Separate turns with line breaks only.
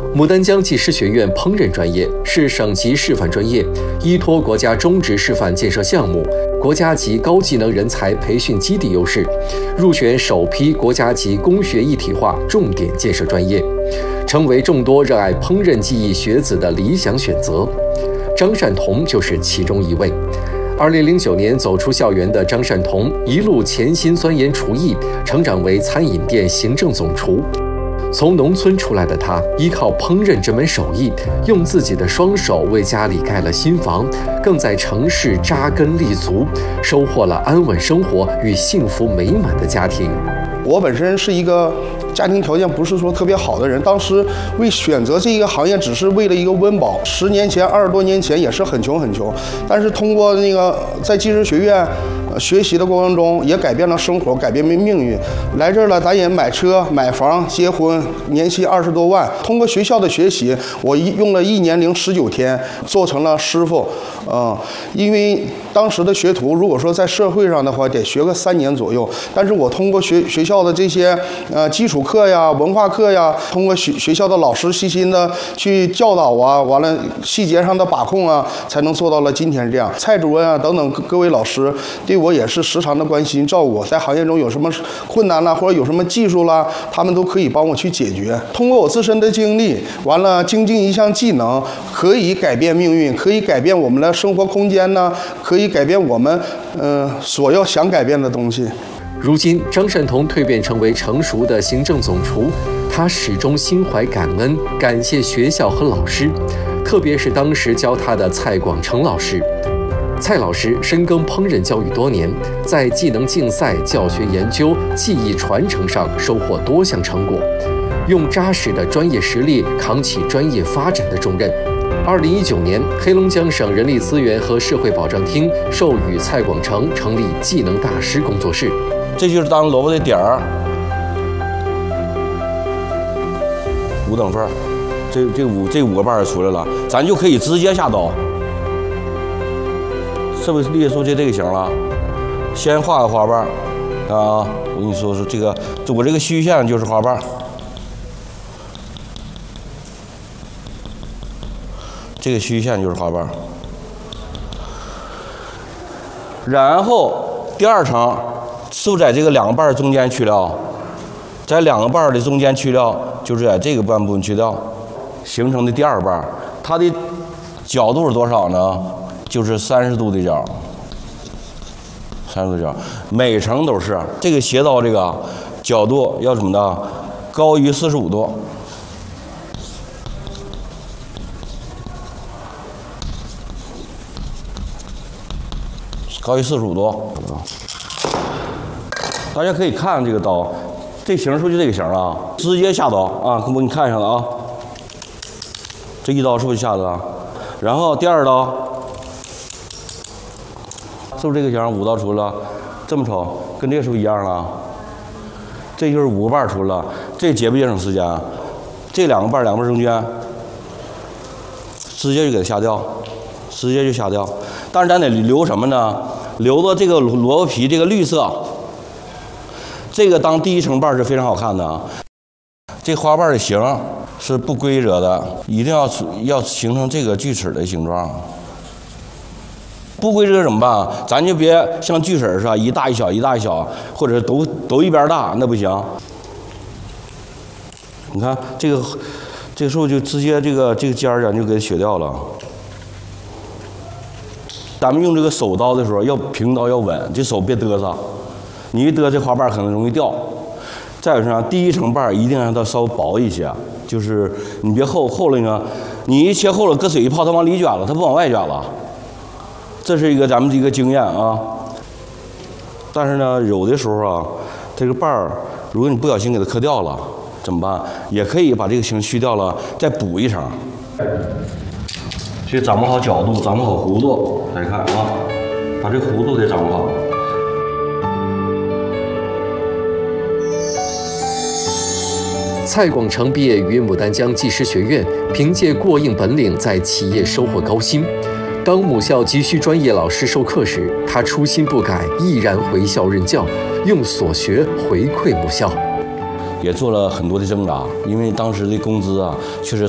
牡丹江技师学院烹饪专业是省级示范专业，依托国家中职示范建设项目、国家级高技能人才培训基地优势，入选首批国家级工学一体化重点建设专业，成为众多热爱烹饪技艺学子的理想选择。张善彤就是其中一位。2009年走出校园的张善彤，一路潜心钻研厨艺，成长为餐饮店行政总厨。从农村出来的他，依靠烹饪这门手艺，用自己的双手为家里盖了新房，更在城市扎根立足，收获了安稳生活与幸福美满的家庭。
我本身是一个家庭条件不是说特别好的人，当时为选择这一个行业，只是为了一个温饱。10年前、20多年前也是很穷，但是通过那个在技师学院学习的过程中，也改变了生活，改变命运。来这儿了，咱也买车、买房、结婚，年薪20多万。通过学校的学习，我用了1年零19天做成了师傅。因为当时的学徒，如果说在社会上的话，得学个3年左右。但是我通过学校的这些基础课呀、文化课呀，通过学校的老师细心的去教导啊，完了细节上的把控啊，才能做到了今天这样。蔡主任啊等等各位老师对我也是时常的关心照顾我，在行业中有什么困难啦，或者有什么技术啦，他们都可以帮我去解决。通过我自身的经历，完了精进一项技能，可以改变命运，可以改变我们的生活空间呢，可以改变我们所要想改变的东西。
如今，张善彤蜕变成为成熟的行政总厨，他始终心怀感恩，感谢学校和老师，特别是当时教他的蔡广成老师。蔡老师深耕烹饪教育多年，在技能竞赛、教学研究、技艺传承上收获多项成果，用扎实的专业实力扛起专业发展的重任。2019年，黑龙江省人力资源和社会保障厅授予蔡广成成立技能大师工作室。
这就是当萝卜的点儿，5等份，这5个瓣出来了，咱就可以直接下刀。是不是列出这个形了？先画个花瓣啊！我跟你说这个，我这个虚线就是花瓣，这个虚线就是花瓣。然后第2层是不是在这个2个瓣中间去料？在2个瓣的中间去料，就是在这个半部分去料形成的第2瓣，它的角度是多少呢？就是30度的角，30度角，每层都是这个斜刀，这个角度要怎么的？高于45度，高于45度。大家可以看这个刀，这形是不是就这个形啊？直接下刀啊！我给你看一下了啊，这一刀是不是下的啊？然后第2刀。是不是这个形5刀出了？这么瞅，跟这个是不是一样了？这就是5个瓣出了，这节不节省时间？这2个瓣中间，直接就给它下掉，直接就下掉。但是咱得留什么呢？留着这个萝卜皮这个绿色，这个当第1层瓣是非常好看的。这花瓣的形是不规则的，一定要形成这个锯齿的形状。不规则怎么办？咱就别像锯齿似的，一大一小，一大一小，或者是都一边大，那不行。你看这个时候就直接这个尖儿咱就给它削掉了。咱们用这个手刀的时候要平刀要稳，这手别嘚瑟，你一嘚这花瓣可能容易掉。再有啥？第1层瓣一定让它稍薄一些，就是你别厚了呢，你一切厚了，搁水一泡，它往里卷了，它不往外卷了。这是咱们的一个经验啊，但是呢，有的时候啊，这个瓣儿，如果你不小心给它磕掉了，怎么办？也可以把这个形去掉了，再补1层。去掌握好角度，掌握好弧度，来看啊，把这弧度得掌握好。
蔡广成毕业于牡丹江技师学院，凭借过硬本领在企业收获高薪。当母校急需专业老师授课时，他初心不改，毅然回校任教，用所学回馈母校。
也做了很多的挣扎，因为当时的工资啊，确实